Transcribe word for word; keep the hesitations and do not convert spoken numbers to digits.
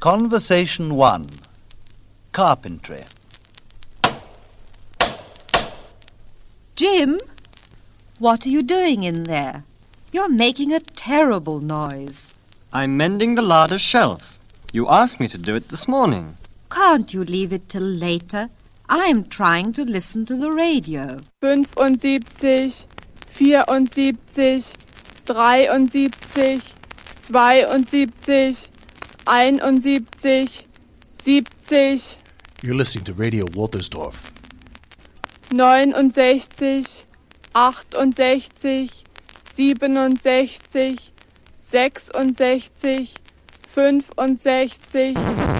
Conversation one. Carpentry. Jim, what are you doing in there? You're making a terrible noise. I'm mending the larder shelf. You asked me to do it this morning. Can't you leave it till later? I'm trying to listen to the radio. fünfundsiebzig, vierundsiebzig, dreiundsiebzig, zweiundsiebzig, einundsiebzig, siebzig. You're listening to Radio Waltersdorf. neunundsechzig, achtundsechzig, siebenundsechzig, sechsundsechzig, fünfundsechzig,